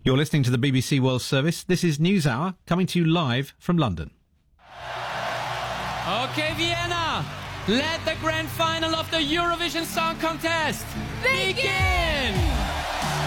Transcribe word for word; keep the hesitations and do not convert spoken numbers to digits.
You're listening to the B B C World Service. This is NewsHour, coming to you live from London. Okay, Vienna, let the grand final of the Eurovision Song Contest begin!